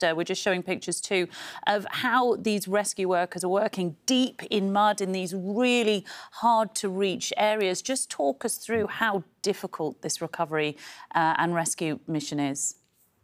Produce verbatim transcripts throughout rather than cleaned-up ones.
disaster. We're just showing pictures too of how these rescue workers are working deep in mud in these really hard to reach areas. Just talk us through how difficult this recovery uh, and rescue mission is.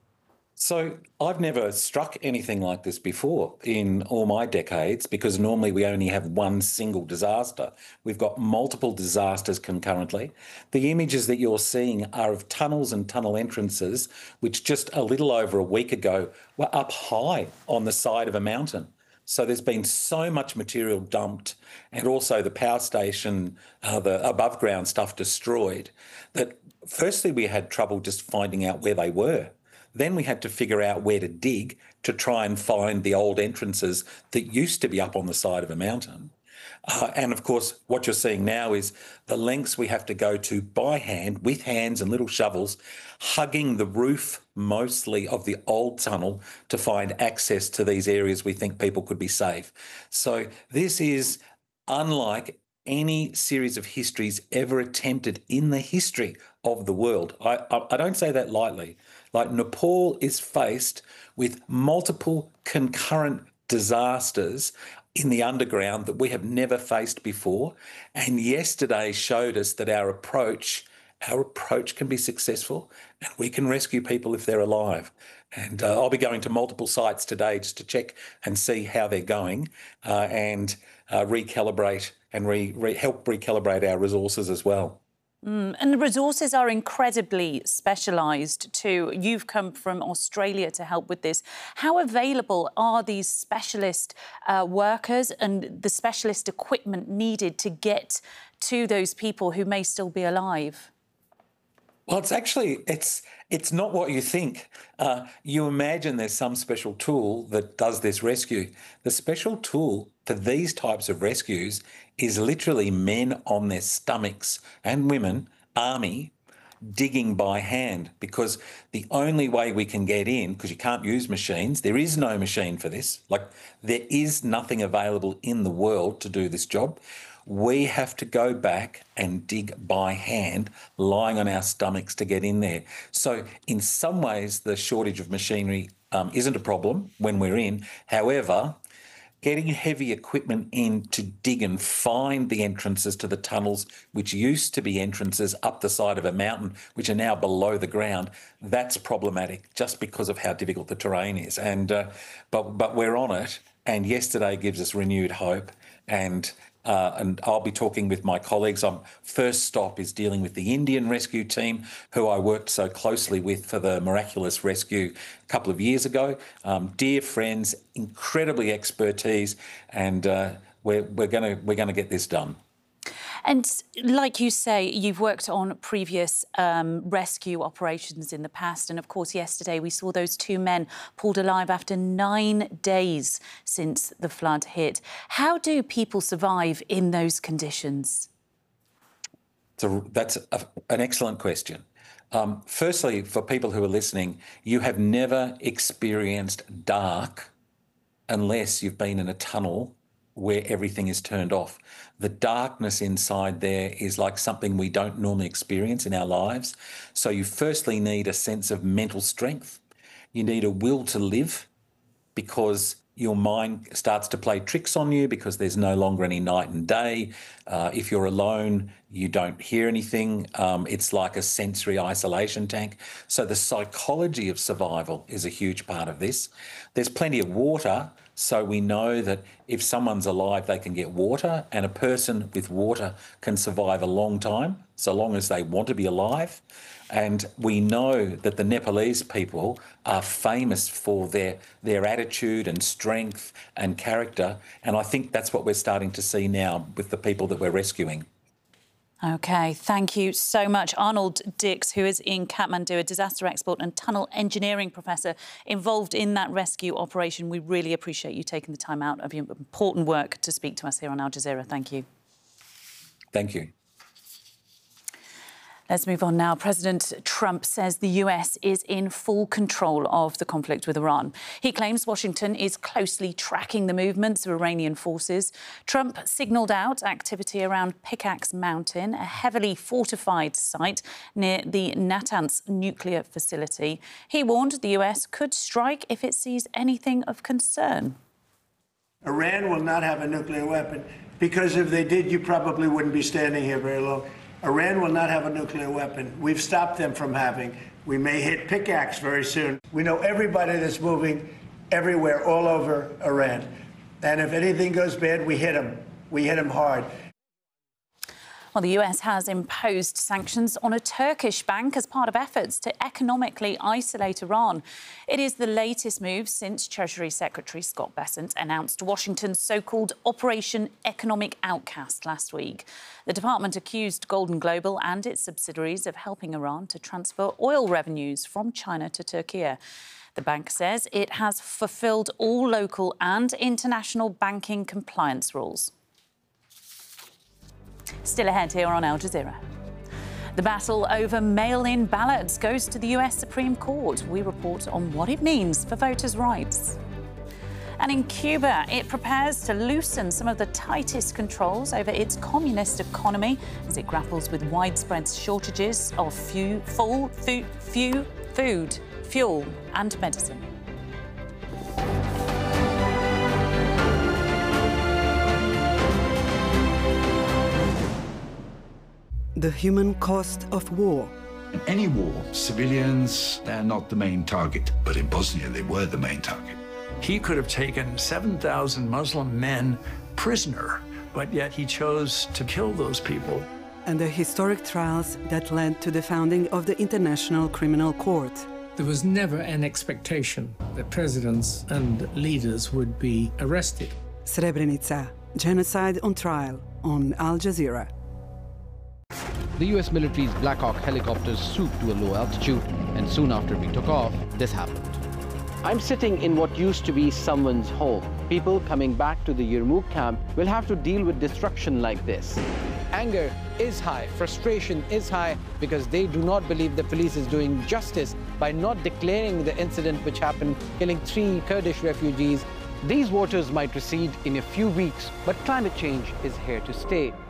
So I've never struck anything like this before in all my decades, because normally we only have one single disaster. We've got multiple disasters concurrently. The images that you're seeing are of tunnels and tunnel entrances, which just a little over a week ago were up high on the side of a mountain. So there's been so much material dumped, and also the power station, uh, the above ground stuff destroyed, that firstly we had trouble just finding out where they were. Then we had to figure out where to dig to try and find the old entrances that used to be up on the side of a mountain. Uh, and of course, what you're seeing now is the lengths we have to go to by hand, with hands and little shovels, hugging the roof mostly of the old tunnel to find access to these areas we think people could be safe. So this is unlike any series of histories ever attempted in the history of the world. I, I, I don't say that lightly. Like, Nepal is faced with multiple concurrent disasters in the underground that we have never faced before. And yesterday showed us that our approach, our approach can be successful, and we can rescue people if they're alive. And uh, I'll be going to multiple sites today just to check and see how they're going, uh, and uh, recalibrate and re, re, help recalibrate our resources as well. Mm, and the resources are incredibly specialised too. You've come from Australia to help with this. How available are these specialist uh, workers and the specialist equipment needed to get to those people who may still be alive? Well, it's actually, it's it's not what you think. Uh, you imagine there's some special tool that does this rescue. The special tool for these types of rescues is literally men on their stomachs, and women, army, digging by hand, because the only way we can get in, because you can't use machines, there is no machine for this, like there is nothing available in the world to do this job. We have to go back and dig by hand, lying on our stomachs to get in there. So in some ways, the shortage of machinery um, isn't a problem when we're in. However, getting heavy equipment in to dig and find the entrances to the tunnels, which used to be entrances up the side of a mountain, which are now below the ground, that's problematic just because of how difficult the terrain is. And uh, but but we're on it, and yesterday gives us renewed hope. And Uh, and I'll be talking with my colleagues. Um, first stop is dealing with the Indian rescue team, who I worked so closely with for the miraculous rescue a couple of years ago. Um, dear friends, incredibly expertise, and uh, we're we're gonna we're gonna get this done. And like you say, you've worked on previous um, rescue operations in the past. And of course, yesterday we saw those two men pulled alive after nine days since the flood hit. How do people survive in those conditions? So that's a, an excellent question. Um, firstly, for people who are listening, you have never experienced dark unless you've been in a tunnel where everything is turned off. The darkness inside there is like something we don't normally experience in our lives. So you firstly need a sense of mental strength. You need a will to live, because your mind starts to play tricks on you because there's no longer any night and day. Uh, if you're alone, you don't hear anything. Um, it's like a sensory isolation tank. So the psychology of survival is a huge part of this. There's plenty of water, so we know that if someone's alive, they can get water, and a person with water can survive a long time, so long as they want to be alive. And we know that the Nepalese people are famous for their, their attitude and strength and character. And I think that's what we're starting to see now with the people that we're rescuing. OK, thank you so much. Arnold Dix, who is in Kathmandu, a disaster expert and tunnel engineering professor involved in that rescue operation. We really appreciate you taking the time out of your important work to speak to us here on Al Jazeera. Thank you. Thank you. Let's move on now. President Trump says the U S is in full control of the conflict with Iran. He claims Washington is closely tracking the movements of Iranian forces. Trump signalled out activity around Pickaxe Mountain, a heavily fortified site near the Natanz nuclear facility. He warned the U S could strike if it sees anything of concern. Iran will not have a nuclear weapon, because if they did, you probably wouldn't be standing here very long. Iran will not have a nuclear weapon. We've stopped them from having. We may hit Pickaxe very soon. We know everybody that's moving everywhere, all over Iran. And if anything goes bad, we hit them. We hit them hard. Well, the U S has imposed sanctions on a Turkish bank as part of efforts to economically isolate Iran. It is the latest move since Treasury Secretary Scott Bessent announced Washington's so-called Operation Economic Outcast last week. The department accused Golden Global and its subsidiaries of helping Iran to transfer oil revenues from China to Turkey. The bank says it has fulfilled all local and international banking compliance rules. Still ahead here on Al Jazeera. The battle over mail-in ballots goes to the U S Supreme Court. We report on what it means for voters' rights. And in Cuba, it prepares to loosen some of the tightest controls over its communist economy as it grapples with widespread shortages of few, full, few, few, food, fuel and medicine. The human cost of war. In any war, civilians, they're not the main target. But in Bosnia, they were the main target. He could have taken seven thousand Muslim men prisoner, but yet he chose to kill those people. And the historic trials that led to the founding of the International Criminal Court. There was never an expectation that presidents and leaders would be arrested. Srebrenica, genocide on trial on Al Jazeera. The U S military's Black Hawk helicopters swooped to a low altitude, and soon after we took off, this happened. I'm sitting in what used to be someone's home. People coming back to the Yarmouk camp will have to deal with destruction like this. Anger is high, frustration is high, because they do not believe the police is doing justice by not declaring the incident which happened, killing three Kurdish refugees. These waters might recede in a few weeks, but climate change is here to stay.